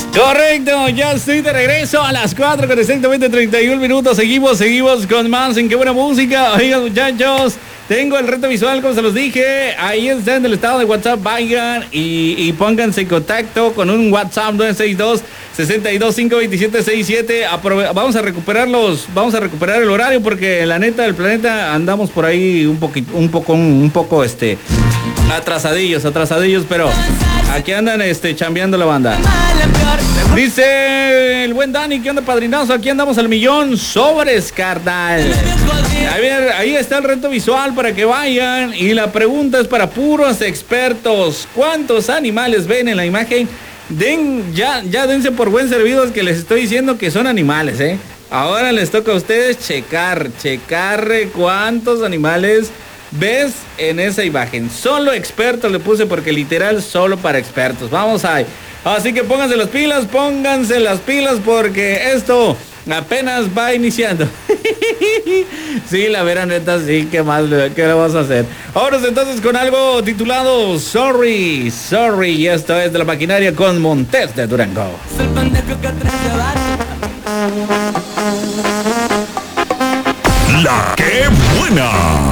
Correcto, ya estoy de regreso a las 4 con exactamente 31 minutos. Seguimos con más en Qué Buena Música. Oigan, muchachos, tengo el reto visual, como se los dije. Ahí está en el estado de WhatsApp. Vayan y pónganse en contacto con un WhatsApp 962-625-2767. Vamos a recuperar el horario porque la neta del planeta andamos por ahí un poco atrasadillos, pero aquí andan chambeando la banda. Dice el buen Dani, ¿qué onda, padrinazo? Aquí andamos al millón, sobres, carnal. A ver, ahí está el reto visual para que vayan. Y la pregunta es para puros expertos. ¿Cuántos animales ven en la imagen? Ya dense por buen servidos que les estoy diciendo que son animales, ¿eh? Ahora les toca a ustedes checar cuántos animales ves en esa imagen. Solo expertos le puse porque literal solo para expertos. Vamos ahí. Así que pónganse las pilas porque esto apenas va iniciando. Sí, la vera neta, sí, ¿qué le vamos a hacer? Vámonos entonces con algo titulado Sorry. Y esto es de La Maquinaria con Montes de Durango. La Qué Buena.